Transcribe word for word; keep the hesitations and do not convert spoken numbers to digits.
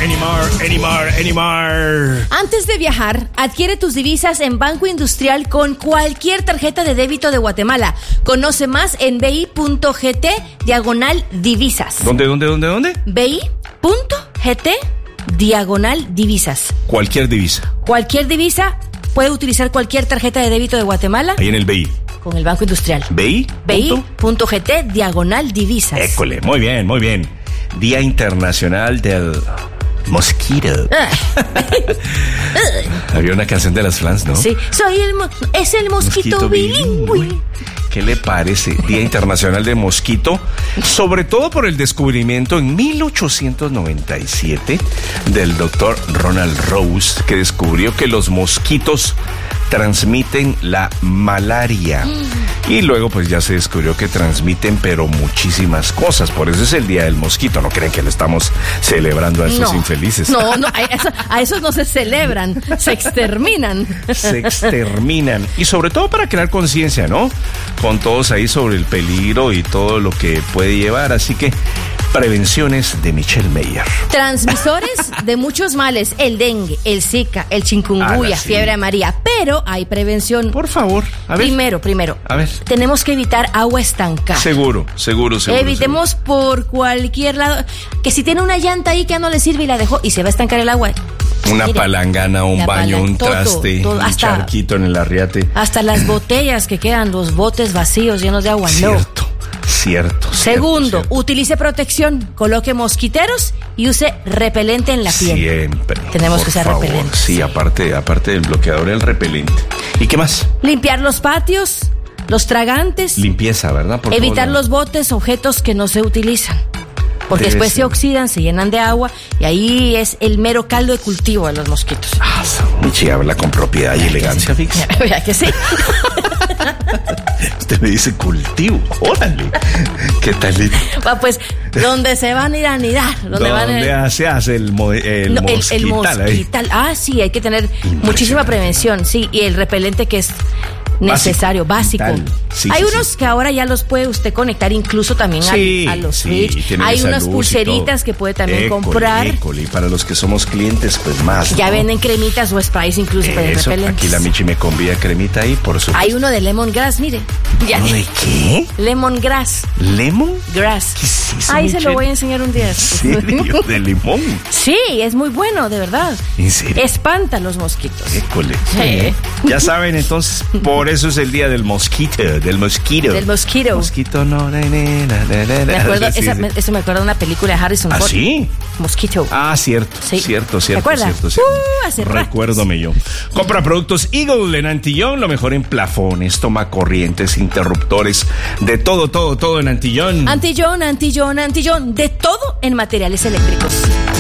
anymore, anymore, anymore. Antes de viajar, adquiere tus divisas en Banco Industrial con cualquier tarjeta de débito de Guatemala. Conoce más en bi.gt diagonal divisas. ¿Dónde, dónde, dónde, dónde? bi.gt diagonal divisas. Cualquier divisa. Cualquier divisa, puede utilizar cualquier tarjeta de débito de Guatemala. Ahí en el B I. Con el Banco Industrial. B I. bi.gt diagonal divisas. École, muy bien, muy bien. Día Internacional del Mosquito. Había una canción de las Flans, ¿no? Sí, soy el mo- es el mosquito, mosquito bilingüe. bilingüe. ¿Qué le parece? Día Internacional del Mosquito, sobre todo por el descubrimiento en mil ochocientos noventa y siete del doctor Ronald Rose, que descubrió que los mosquitos transmiten la malaria. Y luego pues ya se descubrió que transmiten pero muchísimas cosas. Por eso es el Día del Mosquito. No creen que lo estamos celebrando a esos no, infelices. No, no, a, eso, a esos no se celebran, se exterminan. Se exterminan. Y sobre todo para crear conciencia, ¿no? Con todos ahí sobre el peligro y todo lo que puede llevar. Así que prevenciones de Michelle Meyer. Transmisores de muchos males, el dengue, el zika, el chikungunya, ah, sí. fiebre amarilla, pero hay prevención. Por favor, a ver. Primero, primero, a ver. Tenemos que evitar agua estancada. Seguro, seguro, seguro. Evitemos seguro. por cualquier lado, que si tiene una llanta ahí que ya no le sirve y la dejó y se va a estancar el agua. Una Mire, palangana, un baño, palang- un traste, todo, todo, un hasta, charquito en el arriate. Hasta las botellas que quedan, los botes vacíos llenos de agua, cierto, no. Cierto, Segundo, cierto, cierto. utilice protección, coloque mosquiteros y use repelente en la piel. Siempre. Tenemos que usar favor. repelente. Sí, sí, aparte, aparte del bloqueador, el repelente. ¿Y qué más? Limpiar los patios, los tragantes. Limpieza, ¿verdad? Por evitar los botes, objetos que no se utilizan. Porque Debe después ser. se oxidan, se llenan de agua y ahí es el mero caldo de cultivo de los mosquitos. Ah, Michi habla con propiedad y elegancia, Fix. ¿Verdad que sí? Usted me dice cultivo, órale. ¿Qué tal? Va, pues, donde se van a ir a anidar. Donde ¿Dónde van a... se hace el, mo- el, no, el, mosquital? el mosquital. Ah, sí, hay que tener muchísima prevención, sí. Y el repelente que es necesario, básico. básico. Sí, Hay sí, unos sí. que ahora ya los puede usted conectar incluso también sí, a, a los sí, Switch. Hay unas pulseritas que puede también école, comprar. École. Y para los que somos clientes, pues más. Ya ¿no? venden cremitas o sprays incluso para el repelente. Aquí la Michi me convida cremita ahí, por supuesto. Hay uno de lemongrass, mire. Ya. ¿Uno de qué? Lemongrass. ¿Lemon? Grass. ¿Qué es eso, Ahí Michelle? se lo voy a enseñar un día. ¿En serio? ¿De limón? Sí, es muy bueno, de verdad. ¿En serio? Espanta los mosquitos. École. Sí. Ya saben, entonces, por eso es el día del mosquito, del mosquito. Del mosquito. Mosquito no, na, na, na, na, me acuerdo, sí, esa, sí. Me, eso me acuerda de una película de Harrison Ford. ¿Ah, sí? Mosquito. Ah, cierto, sí. cierto, cierto, ¿te acuerdas? cierto, cierto. Uh, hace Recuérdome yo. Compra productos Eagle en Antillón, lo mejor en plafones, toma corrientes, interruptores, de todo, todo, todo en Antillón. Antillón, Antillón, Antillón, de todo en materiales eléctricos.